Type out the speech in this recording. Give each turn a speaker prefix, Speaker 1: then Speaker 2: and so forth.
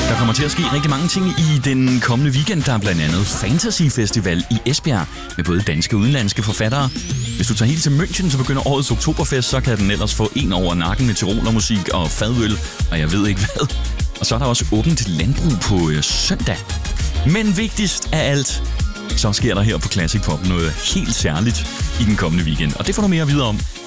Speaker 1: Der kommer til at ske rigtig mange ting i den kommende weekend. Der er blandt andet Fantasy Festival i Esbjerg med både danske og udenlandske forfattere. Hvis du tager helt til München, så begynder årets Oktoberfest, så kan den ellers få en over nakken med tyrolermusik og fadøl, og jeg ved ikke hvad. Og så er der også åbent landbrug på søndag. Men vigtigst af alt, så sker der her på Classic Pop noget helt særligt i den kommende weekend. Og det får du mere at vide om